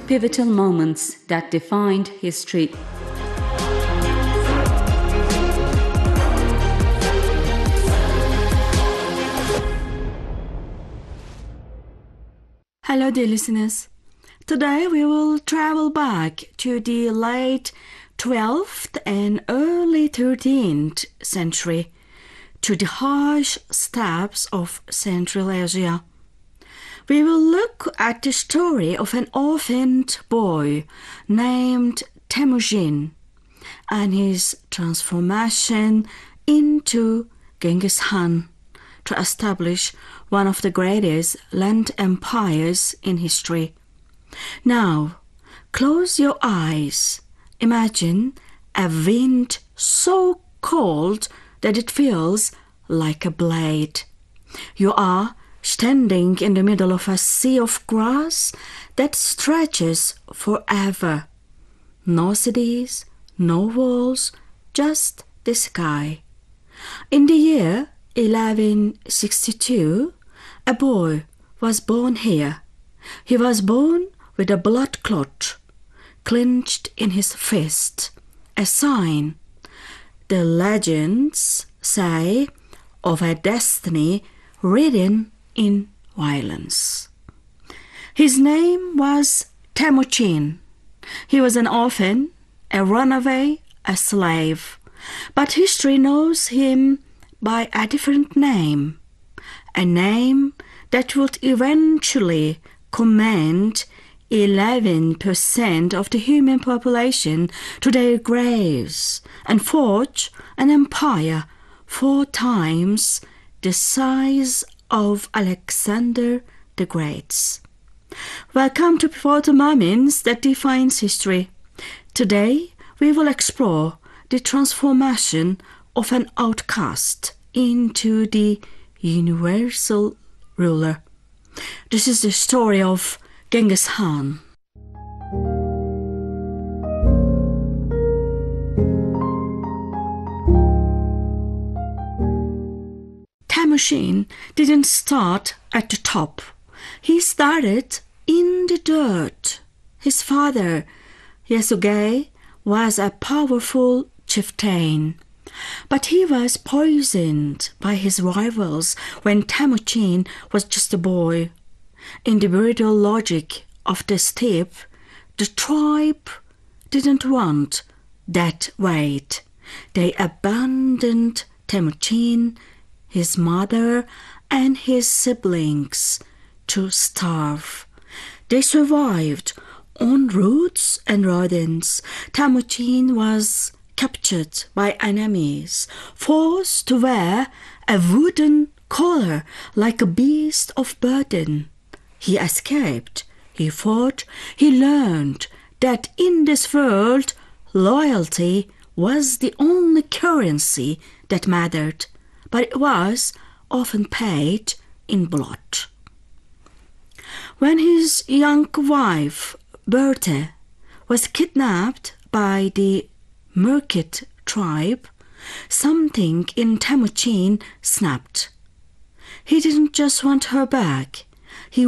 Pivotal moments that defined history. Hello, dear listeners. Today we will travel back to the late 12th and early 13th century, to the harsh steppes of Central Asia. We will look at the story of an orphaned boy named Temujin and his transformation into Genghis Khan to establish one of the greatest land empires in history. Now, close your eyes. Imagine a wind so cold that it feels like a blade. You are standing in the middle of a sea of grass that stretches forever. No cities, no walls, just the sky. In the year 1162, a boy was born here. He was born with a blood clot clenched in his fist, a sign, the legends say, of a destiny written in violence. His name was Temujin. He was an orphan, a runaway, a slave. But history knows him by a different name, a name that would eventually command 11% of the human population to their graves and forge an empire 4 times the size of Alexander the Great's. Welcome to Pivotal Moments that defines history. Today we will explore the transformation of an outcast into the universal ruler. This is the story of Genghis Khan. Temujin didn't start at the top. He started in the dirt. His father, Yasugei, was a powerful chieftain, but he was poisoned by his rivals when Temujin was just a boy. In the brutal logic of the steppe, the tribe didn't want that weight. They abandoned Temujin, his mother, and his siblings to starve. They survived on roots and rodents. Temujin was captured by enemies, forced to wear a wooden collar like a beast of burden. He escaped, he fought, he learned that in this world loyalty was the only currency that mattered, but it was often paid in blood. When his young wife, Berthe, was kidnapped by the Merkit tribe, something in Temujin snapped. He didn't just want her back.